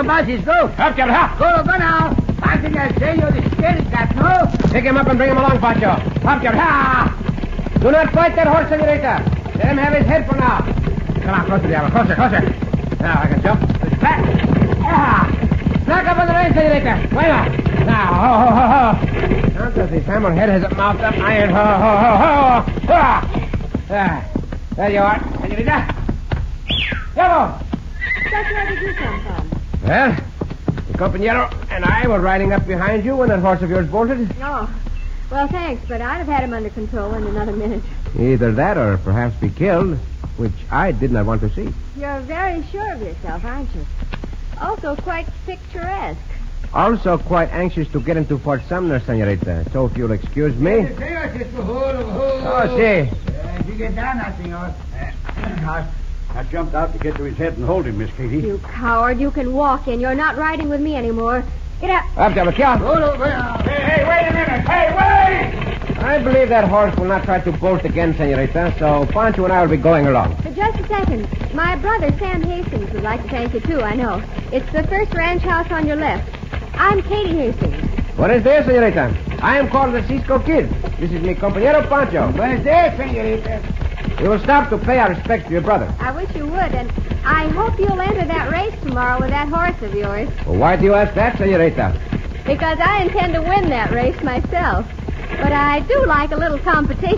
about, Cisco? Up, get up. Go now. I think I say you're the scared cat, no? Pick him up and bring him along, Pancho. Up, get up. Do not fight that horse, senorita. Let him have his head for now. Come on, closer, Diablo. Closer. Now I can jump. It's back. Knock up on the reins, senorita. Wait on. Now, ho. Santos, his hammerhead has a mouth up iron. Ho. There you are, senorita. Diablo. Just where did you come from? Well, the compañero and I were riding up behind you when that horse of yours bolted. Oh. Well, thanks, but I'd have had him under control in another minute. Either that or perhaps be killed, which I did not want to see. You're very sure of yourself, aren't you? Also quite picturesque. Also quite anxious to get into Fort Sumner, senorita. So if you'll excuse me. Oh, see. You get down now, senor. I jumped out to get to his head and hold him, Miss Katie. You coward, you can walk in. You're not riding with me anymore. Get up. Up, Diablo. Hey, Wait a minute. Hey, wait! I believe that horse will not try to bolt again, senorita, so Pancho and I will be going along. But just a second. My brother, Sam Hastings, would like to thank you, too, I know. It's the first ranch house on your left. I'm Katie Hastings. Buenos dias, senorita. I am called the Cisco Kid. This is mi compañero Pancho. Buenos dias, senorita. We will stop to pay our respects to your brother. I wish you would, and I hope you'll enter that race tomorrow with that horse of yours. Well, why do you ask that, senorita? Because I intend to win that race myself. But I do like a little competition.